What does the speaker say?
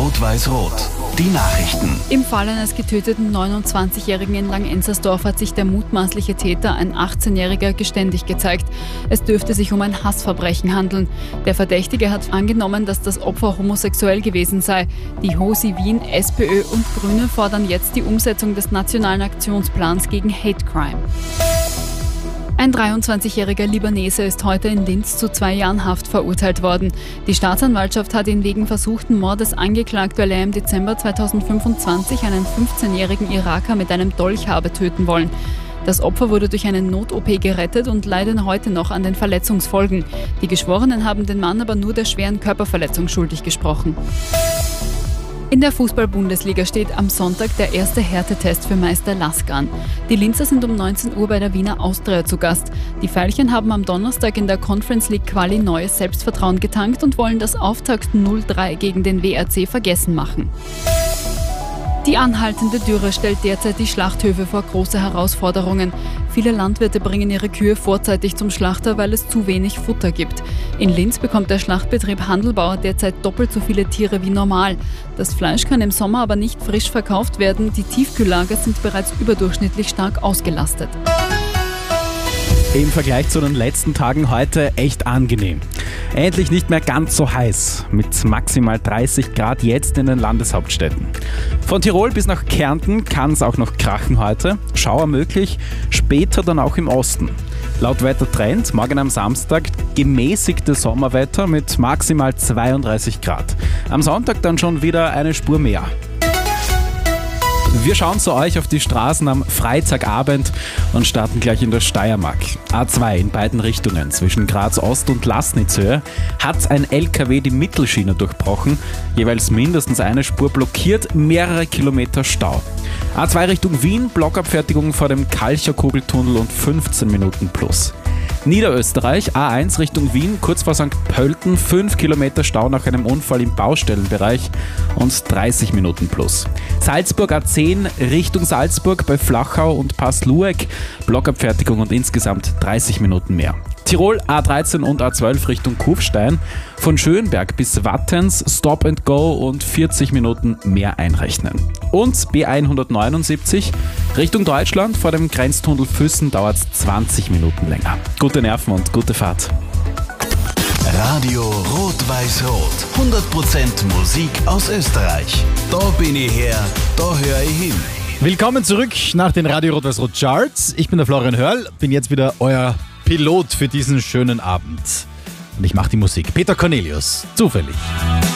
Rot-Weiß-Rot. Die Nachrichten. Im Fall eines getöteten 29-Jährigen in Langenzersdorf hat sich der mutmaßliche Täter, ein 18-Jähriger, geständig gezeigt. Es dürfte sich um ein Hassverbrechen handeln. Der Verdächtige hat angenommen, dass das Opfer homosexuell gewesen sei. Die HOSI Wien, SPÖ und Grüne fordern jetzt die Umsetzung des Nationalen Aktionsplans gegen Hate Crime. Ein 23-jähriger Libanese ist heute in Linz zu 2 Jahren Haft verurteilt worden. Die Staatsanwaltschaft hat ihn wegen versuchten Mordes angeklagt, weil er im Dezember 2025 einen 15-jährigen Iraker mit einem Dolch habe töten wollen. Das Opfer wurde durch eine Not-OP gerettet und leidet heute noch an den Verletzungsfolgen. Die Geschworenen haben den Mann aber nur der schweren Körperverletzung schuldig gesprochen. In der Fußball-Bundesliga steht am Sonntag der erste Härtetest für Meister LASK an. Die Linzer sind um 19 Uhr bei der Wiener Austria zu Gast. Die Veilchen haben am Donnerstag in der Conference League Quali neues Selbstvertrauen getankt und wollen das Auftakt 0-3 gegen den WRC vergessen machen. Die anhaltende Dürre stellt derzeit die Schlachthöfe vor große Herausforderungen. Viele Landwirte bringen ihre Kühe vorzeitig zum Schlachter, weil es zu wenig Futter gibt. In Linz bekommt der Schlachtbetrieb Handelbauer derzeit doppelt so viele Tiere wie normal. Das Fleisch kann im Sommer aber nicht frisch verkauft werden. Die Tiefkühllager sind bereits überdurchschnittlich stark ausgelastet. Im Vergleich zu den letzten Tagen heute echt angenehm. Endlich nicht mehr ganz so heiß, mit maximal 30 Grad jetzt in den Landeshauptstädten. Von Tirol bis nach Kärnten kann es auch noch krachen heute. Schauer möglich, später dann auch im Osten. Laut Wettertrend morgen am Samstag gemäßigtes Sommerwetter mit maximal 32 Grad. Am Sonntag dann schon wieder eine Spur mehr. Wir schauen zu euch auf die Straßen am Freitagabend und starten gleich in der Steiermark. A2 in beiden Richtungen zwischen Graz Ost und Laßnitzhöhe hat ein LKW die Mittelschiene durchbrochen, jeweils mindestens eine Spur blockiert, mehrere Kilometer Stau. A2 Richtung Wien, Blockabfertigung vor dem Kalcher-Kugeltunnel und 15 Minuten plus. Niederösterreich, A1 Richtung Wien, kurz vor St. Pölten, 5 Kilometer Stau nach einem Unfall im Baustellenbereich und 30 Minuten plus. Salzburg A10 Richtung Salzburg bei Flachau und Pass-Lueck, Blockabfertigung und insgesamt 30 Minuten mehr. Tirol A13 und A12 Richtung Kufstein, von Schönberg bis Wattens, Stop and Go und 40 Minuten mehr einrechnen. Und B179 Richtung Deutschland, vor dem Grenztunnel Füssen dauert es 20 Minuten länger. Gute Nerven und gute Fahrt. Radio Rot-Weiß-Rot. 100% Musik aus Österreich. Da bin ich her, da höre ich hin. Willkommen zurück nach den Radio Rot-Weiß-Rot Charts. Ich bin der Florian Hörl, bin jetzt wieder euer Pilot für diesen schönen Abend. Und ich mache die Musik. Peter Cornelius, zufällig.